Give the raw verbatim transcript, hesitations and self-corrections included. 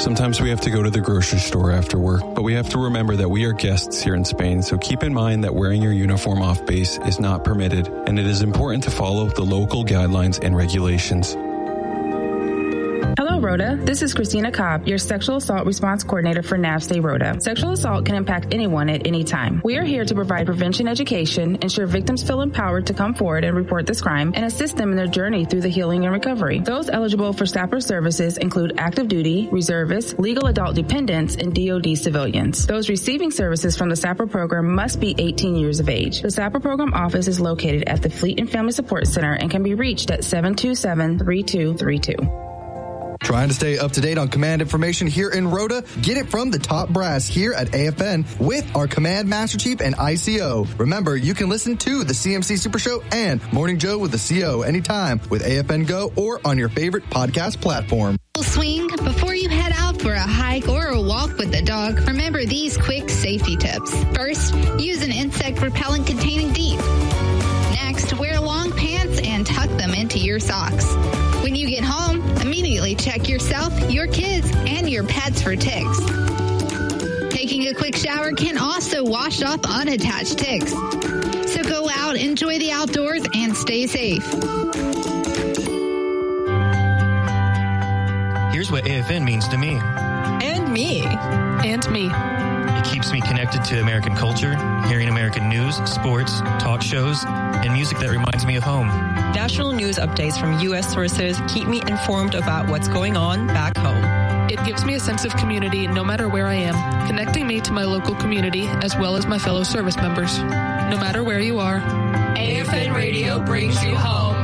Sometimes we have to go to the grocery store after work, but we have to remember that we are guests here in Spain, so keep in mind that wearing your uniform off base is not permitted, and it is important to follow the local guidelines and regulations. Hello, Rhoda. This is Christina Cobb, your Sexual Assault Response Coordinator for NAVSTAY Rhoda. Sexual assault can impact anyone at any time. We are here to provide prevention education, ensure victims feel empowered to come forward and report this crime, and assist them in their journey through the healing and recovery. Those eligible for SAPR services include active duty, reservists, legal adult dependents, and D O D civilians. Those receiving services from the SAPR program must be eighteen years of age. The SAPR program office is located at the Fleet and Family Support Center and can be reached at seven two seven, three two three two. Trying to stay up to date on command information here in Rhoda? Get it from the top brass here at A F N with our Command Master Chief and I C O. Remember, you can listen to the C M C Super Show and Morning Joe with the C O anytime with A F N Go or on your favorite podcast platform. Swing before you head out for a hike or a walk with the dog. Remember these quick safety tips. First, use an insect repellent containing DEET. Next, wear long pants and tuck them into your socks. When you get home, immediately check yourself, your kids, and your pets for ticks. Taking a quick shower can also wash off unattached ticks. So go out, enjoy the outdoors, and stay safe. Here's what A F N means to me. And me. And me. It keeps me connected to American culture, hearing American news, sports, talk shows, and music that reminds me of home. National news updates from U S sources keep me informed about what's going on back home. It gives me a sense of community no matter where I am, connecting me to my local community as well as my fellow service members. No matter where you are, A F N Radio brings you home.